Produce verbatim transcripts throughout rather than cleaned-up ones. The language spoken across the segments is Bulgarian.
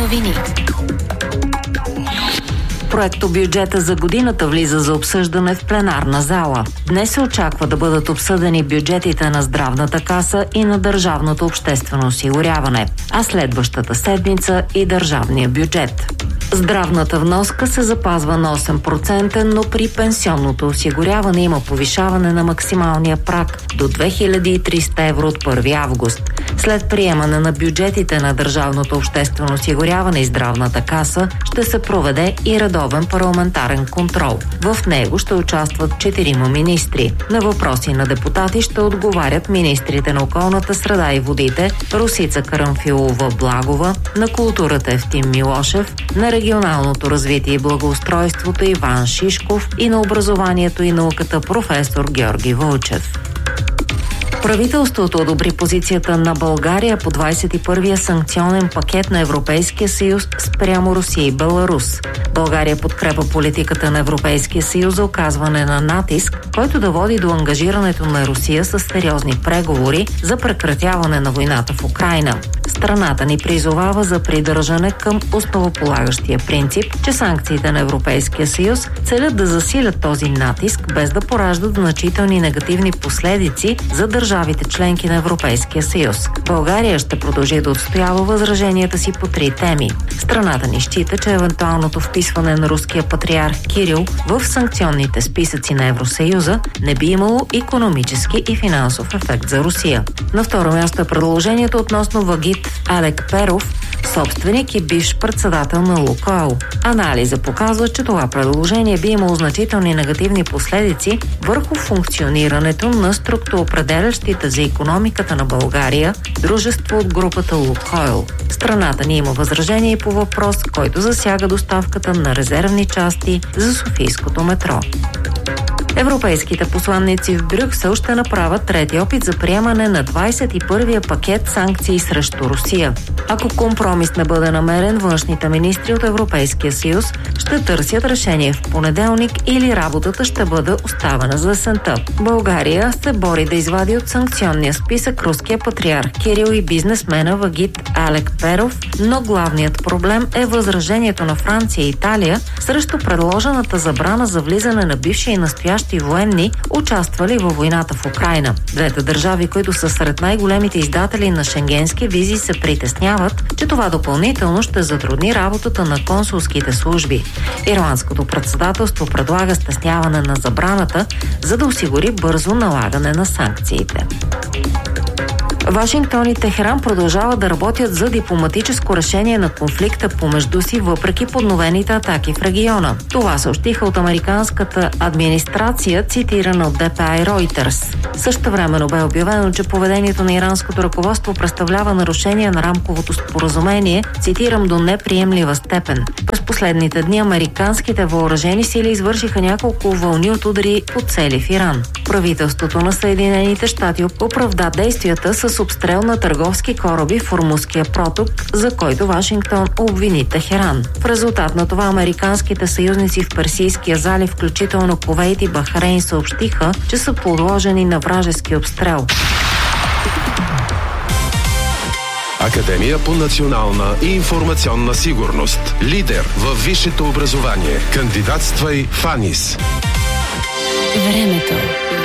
новини. Проектобюджета за годината влиза за обсъждане в пленарна зала. Днес се очаква да бъдат обсъдени бюджетите на Здравната каса и на Държавното обществено осигуряване, а следващата седмица и държавния бюджет. Здравната вноска се запазва на осем процента, но при пенсионното осигуряване има повишаване на максималния праг до две хиляди и триста евро от първи август. След приемане на бюджетите на Държавното обществено осигуряване и Здравната каса ще се проведе и редовен парламентарен контрол. В него ще участват четирима министри. На въпроси на депутати ще отговарят министрите на околната среда и водите Росица Карамфилова-Благова, на културата Евтим Милошев, на регионалното развитие и благоустройството Иван Шишков и на образованието и науката професор Георги Вълчев. Правителството одобри позицията на България по двадесет и първия санкционен пакет на Европейския съюз спрямо Русия и Беларус. България подкрепа политиката на Европейския съюз за оказване на натиск, който да води до ангажирането на Русия с сериозни преговори за прекратяване на войната в Украйна. Страната ни призовава за придържане към основополагащия принцип, че санкциите на Европейския съюз целят да засилят този натиск, без да пораждат значителни негативни последици за държавите членки на Европейския съюз. България ще продължи да отстоява възраженията си по три теми. Страната ни счита, че евентуалното вписване на руския патриарх Кирил в санкционните списъци на Евросъюза не би имало икономически и финансов ефект за Русия. На второ място е предложението относно Вагит Алек Перов, собственик и бивш председател на Лукойл. Анализа показва, че това предложение би имало значителни негативни последици върху функционирането на структуроопределящите за икономиката на България дружество от групата Лукойл. Страната ни има възражение по въпрос, който засяга доставката на резервни части за Софийското метро. Европейските посланници в Брюксел ще направят трети опит за приемане на двадесет и първия пакет санкции срещу Русия. Ако компромис не бъде намерен, външните министри от Европейския съюз ще търсят решение в понеделник или работата ще бъде оставена за есента. България се бори да извади от санкционния списък руския патриарх Кирил и бизнесмена Вагит Алек Перов, но главният проблем е възражението на Франция и Италия срещу предложената забрана за влизане на бивши и настоящи военни, участвали във войната в Украйна. Двете държави, които са сред най-големите издатели на шенгенски визи, се притесняват, че това допълнително ще затрудни работата на консулските служби. Ирландското председателство предлага стесняване на забраната, за да осигури бързо налагане на санкциите. Вашингтон и Техеран продължават да работят за дипломатическо решение на конфликта помежду си, въпреки подновените атаки в региона. Това съобщиха от американската администрация, цитирана от Д П А и Reuters. Същевременно бе обявено, че поведението на иранското ръководство представлява нарушение на рамковото споразумение, цитирам, до неприемлива степен. През последните дни американските въоръжени сили извършиха няколко вълни от удари по цели в Иран. Правителството на Съединените щати оправда действията с обстрел на търговски кораби в Ормузския проток, за който Вашингтон обвини Техеран. В резултат на това американските съюзници в Персийския залив, включително Кувейт и Бахрейн, съобщиха, че са подложени на вражески обстрел. Академия по национална и информационна сигурност. Лидер във висшето образование. Кандидатствай в АНИС. Времето.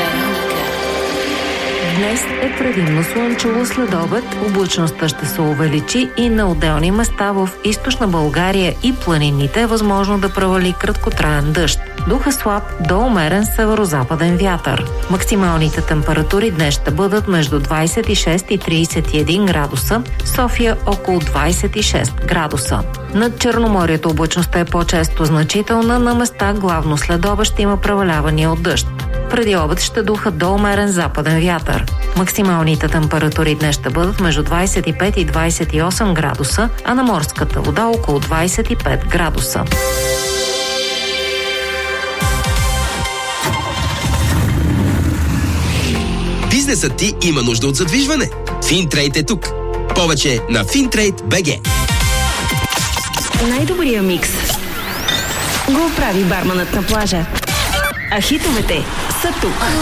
Днес е предимно слънчево, след обед облачността ще се увеличи и на отделни места в източна България и планините е възможно да провали краткотраен дъжд. Дух е слаб до умерен северо-западен вятър. Максималните температури днес ще бъдат между двадесет и шест и тридесет и един градуса, София около двадесет и шест градуса. Над Черноморието облачността е по-често значителна, на места главно след обед ще има превалявания от дъжд. Преди обед ще духа до умерен западен вятър. Максималните температури днес ще бъдат между двадесет и пет и двадесет и осем градуса, а на морската вода около двадесет и пет градуса. Бизнесът ти има нужда от задвижване. Финтрейд е тук. Повече на Финтрейд точка би джи. Най-добрия микс го прави барманът на плажа. А хитовете са тук.